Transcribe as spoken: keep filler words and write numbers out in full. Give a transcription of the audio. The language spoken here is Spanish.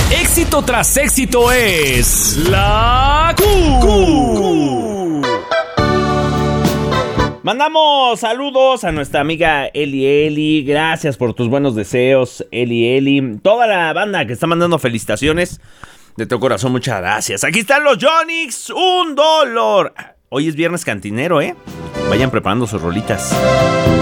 Éxito tras éxito es la Q. Mandamos saludos a nuestra amiga Eli Eli. Gracias por tus buenos deseos, Eli Eli. Toda la banda que está mandando felicitaciones. De todo corazón, muchas gracias. Aquí están los Yonix, un dolor. Hoy es viernes cantinero, ¿eh? Vayan preparando sus rolitas.